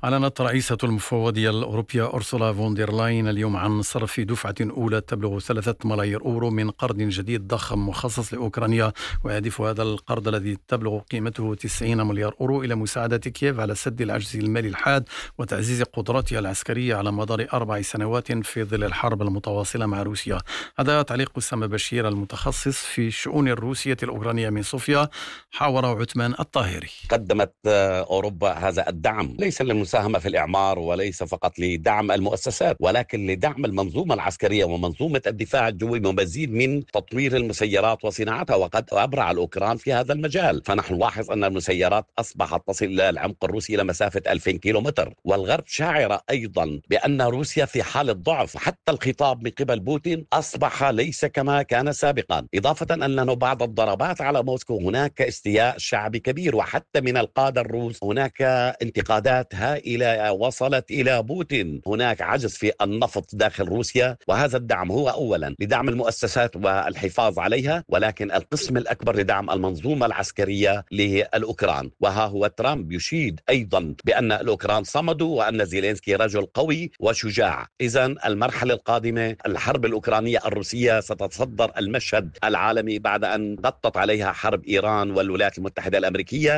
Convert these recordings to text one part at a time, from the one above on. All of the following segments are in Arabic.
أعلنت رئيسة المفوضية الأوروبية أورسولا فون دير لاين اليوم عن صرف دفعة أولى تبلغ 3 ملايير أورو من قرض جديد ضخم مخصص لأوكرانيا، ويهدف هذا القرض الذي تبلغ قيمته 90 مليار أورو إلى مساعدة كييف على سد العجز المالي الحاد وتعزيز قدراتها العسكرية على مدار 4 سنوات في ظل الحرب المتواصلة مع روسيا. هذا تعليق أسامة بشير المتخصص في الشؤون الروسية الأوكرانية من صوفيا، حاوره عثمان الطاهري. قدمت أوروبا هذا الدعم ليس للمساهمة في الإعمار وليس فقط لدعم المؤسسات، ولكن لدعم المنظومة العسكرية ومنظومة الدفاع الجوي ومزيد من تطوير المسيرات وصناعتها، وقد أبرع الأوكران في هذا المجال. فنحن نلاحظ أن المسيرات أصبحت تصل إلى العمق الروسي إلى مسافة 2000 كيلومتر، والغرب شاعر أيضا بأن روسيا في حالة ضعف. حتى الخطاب من قبل بوتين أصبح ليس كما كان سابقا، إضافة أنه بعد الضربات على موسكو هناك استياء شعبي كبير، وحتى من القادة الروس هناك انتقادات هائلة وصلت إلى بوتين. هناك عجز في النفط داخل روسيا، وهذا الدعم هو أولا لدعم المؤسسات والحفاظ عليها، ولكن القسم الأكبر لدعم المنظومة العسكرية للأوكران. وها هو ترامب يشيد أيضا بأن الأوكران صمدوا وأن زيلينسكي رجل قوي وشجاع. إذن المرحلة القادمة الحرب الأوكرانية الروسية ستتصدر المشهد العالمي بعد أن غطت عليها حرب إيران والولايات المتحدة الأمريكية.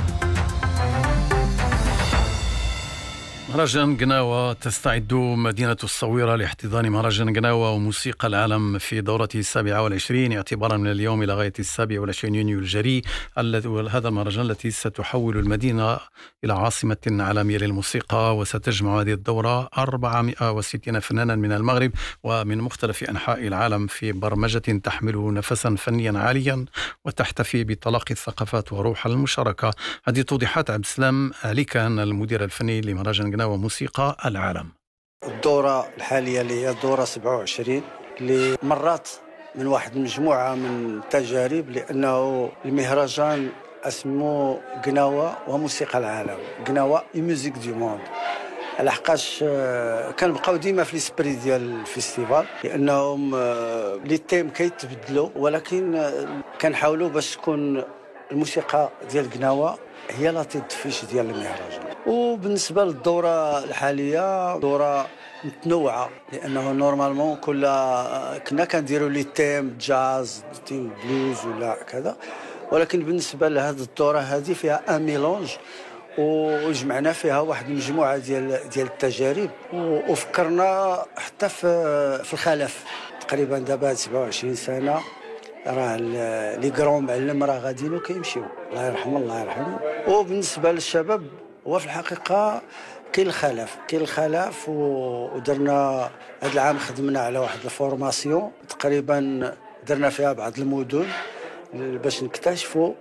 مهرجان قناوة تستعد مدينة الصويرة لاحتضان مهرجان قناوة وموسيقى العالم في دورته 27 اعتبارا من اليوم إلى غاية 27 يونيو الجاري. هذا المهرجان التي ستحول المدينة إلى عاصمة عالمية للموسيقى، وستجمع هذه الدورة 460 فنانا من المغرب ومن مختلف أنحاء العالم في برمجة تحمل نفسا فنيا عاليا وتحتفي بتلاقي الثقافات وروح المشاركة. هذه توضيحات عبد السلام عليكان المدير الفني لمهرجان قناوة وموسيقى العالم. الدورة الحالية اللي هي الدورة 27 اللي مرات من واحد مجموعة من التجارب، لأنه المهرجان اسمه قناوة وموسيقى العالم، قناوة ميوزيك دي موند، لحقاش كنبقاو ديما في الاسبري ديال الفيستيفال، لأنهم لي تيم كيتبدلوا، ولكن كنحاولوا باش تكون الموسيقى ديال قناوة هي لا تدفيش ديال المهرجان. وبالنسبة للدورة الحالية دورة متنوعة، لأنه نورمالمون كنا كنديروا لي تيم جاز، تيم بلوز ولا كذا، ولكن بالنسبة لهذه الدورة هذه فيها ميلونج، وجمعنا فيها واحد المجموعة ديال التجارب، وفكرنا حتى في الخلف. تقريبا دابا 27 سنة راه لي كرون معلم راه غاديين وكيمشيو، الله يرحمه الله يرحمه. وبالنسبه للشباب هو في الحقيقه كاين الخلاف ودرنا هذا العام خدمنا على واحد الفورماسيون تقريبا درنا فيها بعض المدن باش نكتشفوا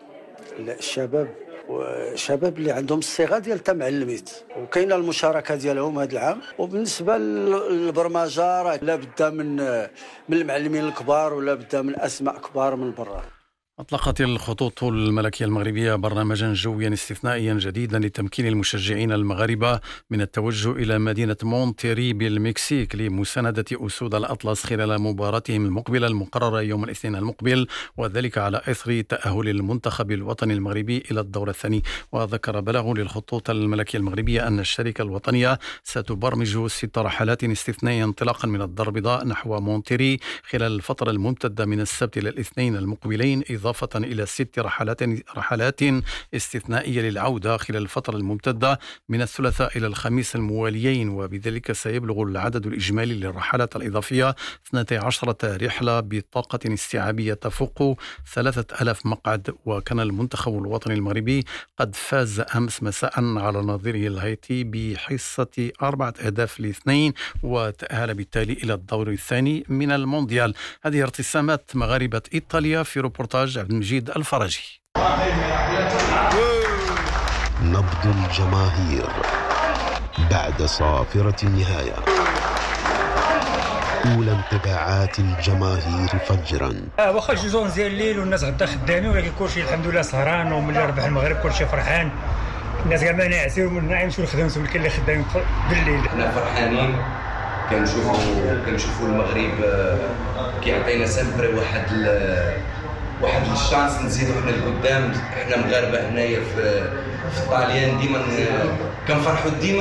الشباب اللي عندهم الصيغه ديال تا معلميت، وكاينه المشاركه ديالهم هذا العام. وبالنسبه للبرمجه راه لا بد من المعلمين الكبار ولا بد من اسماء كبار من برا. أطلقت الخطوط الملكية المغربية برنامجا جويا استثنائيا جديدا لتمكين المشجعين المغاربة من التوجه إلى مدينة مونتيري بالمكسيك لمساندة أسود الأطلس خلال مباراتهم المقبلة المقررة يوم الاثنين المقبل، وذلك على إثر تأهل المنتخب الوطني المغربي إلى الدور الثاني. وذكر بلاغ للخطوط الملكية المغربية أن الشركة الوطنية ستبرمج 6 رحلات استثنائية انطلاقا من الدار البيضاء نحو مونتيري خلال الفترة الممتدة من السبت إلى الاثنين المقبلين، إضافة إلى 6 رحلات استثنائية للعودة خلال الفترة الممتدة من الثلاثاء إلى الخميس المواليين، وبذلك سيبلغ العدد الإجمالي للرحلات الإضافية 12 رحلة بطاقة استيعابية تفوق 3000 مقعد. وكان المنتخب الوطني المغربي قد فاز أمس مساء على نظيره الهايتي بحصة 4-2 وتأهل بالتالي إلى الدور الثاني من المونديال. هذه ارتسامات مغاربة إيطاليا في روبورتاج عبد المجيد الفرجي. نبض الجماهير بعد صافرة النهاية، أولى انطباعات الجماهير فجرا. واخا شي زون ديال الليل والناس غدا خدامين، ولكن كلشي الحمد لله سهران، وملي ربح المغرب كلشي فرحان، الناس كاع ما ناعسين ومن يمشيو لخدمتهم، كاين اللي خدامين بالليل. حنا فرحانين كنشوفوا المغرب كيعطينا سامبري واحد الشانس نزيدو حنا لقدام. حنا مغاربه هنايا في الطاليان ديما كنفرحوا ديما